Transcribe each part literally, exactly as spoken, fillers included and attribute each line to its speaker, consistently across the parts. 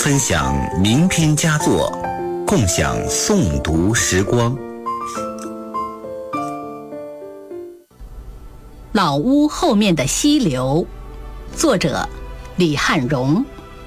Speaker 1: 分享名篇佳作，共享诵读时光。
Speaker 2: 老屋后面的溪流，作者李汉荣。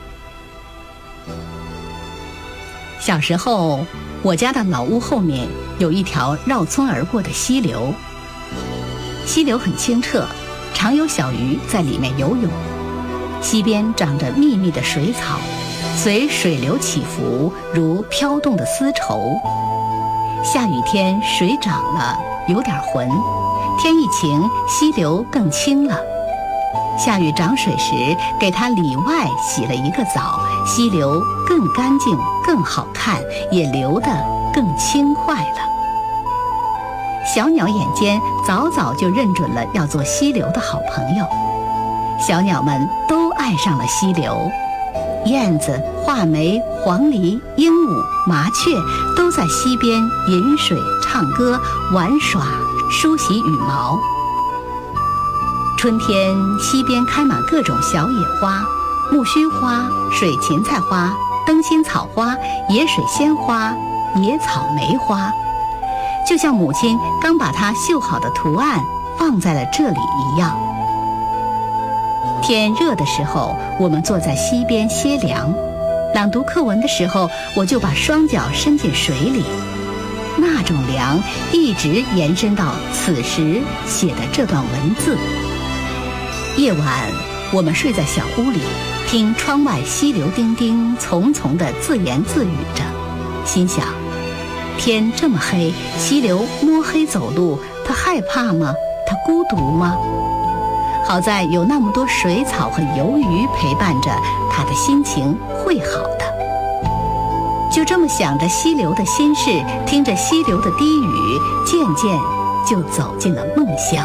Speaker 2: 小时候，我家的老屋后面有一条绕村而过的溪流，溪流很清澈，常有小鱼在里面游泳。溪边长着密密的水草，随水流起伏，如飘动的丝绸。下雨天水涨了，有点浑，天一晴，溪流更清了。下雨涨水时，给它里外洗了一个澡，溪流更干净更好看，也流得更轻快了。小鸟眼尖，早早就认准了要做溪流的好朋友。小鸟们都爱上了溪流，燕子、画眉、黄鹂、鹦鹉、麻雀都在溪边饮水、唱歌、玩耍、梳洗羽毛。春天，溪边开满各种小野花，木须花、水芹菜花、灯心草花、野水仙花、野草莓花，就像母亲刚把它绣好的图案放在了这里一样。天热的时候，我们坐在溪边歇凉，朗读课文的时候，我就把双脚伸进水里，那种凉一直延伸到此时写的这段文字。夜晚，我们睡在小屋里，听窗外溪流叮叮丛丛地自言自语着，心想：天这么黑，溪流摸黑走路，它害怕吗？它孤独吗？好在有那么多水草和游鱼陪伴着，他的心情会好的。就这么想着溪流的心事，听着溪流的低语，渐渐就走进了梦乡。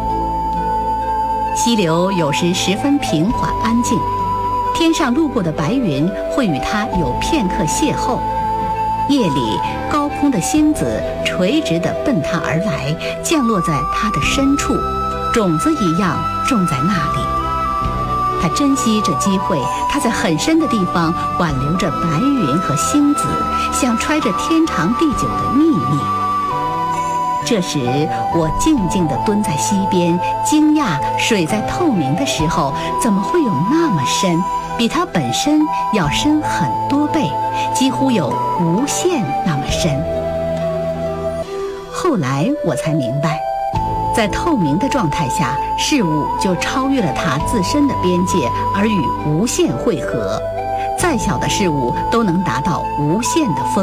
Speaker 2: 溪流有时十分平缓安静，天上路过的白云会与它有片刻邂逅。夜里，高空的星子垂直地奔它而来，降落在它的深处，种子一样种在那里。他珍惜这机会，他在很深的地方挽留着白云和星子，像揣着天长地久的秘密。这时，我静静地蹲在溪边，惊讶水在透明的时候怎么会有那么深，比它本身要深很多倍，几乎有无限那么深。后来我才明白，在透明的状态下，事物就超越了它自身的边界，而与无限汇合。再小的事物都能达到无限的丰